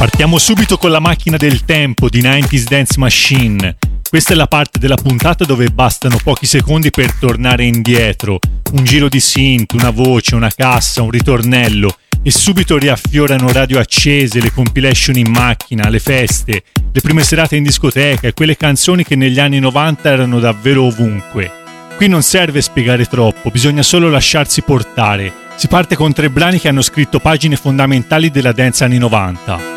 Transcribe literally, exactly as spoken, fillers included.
Partiamo subito con la macchina del tempo di nineties Dance Machine. Questa è la parte della puntata dove bastano pochi secondi per tornare indietro. Un giro di synth, una voce, una cassa, un ritornello e subito riaffiorano radio accese, le compilation in macchina, le feste, le prime serate in discoteca e quelle canzoni che negli anni novanta erano davvero ovunque. Qui non serve spiegare troppo, bisogna solo lasciarsi portare. Si parte con tre brani che hanno scritto pagine fondamentali della dance anni novanta.